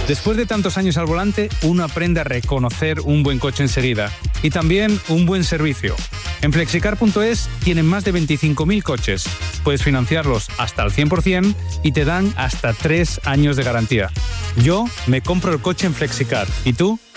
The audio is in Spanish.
Después de tantos años al volante, uno aprende a reconocer un buen coche enseguida y también un buen servicio. En Flexicar.es tienen más de 25.000 coches. Puedes financiarlos hasta al 100% y te dan hasta 3 años de garantía. Yo me compro el coche en Flexicar. ¿Y tú?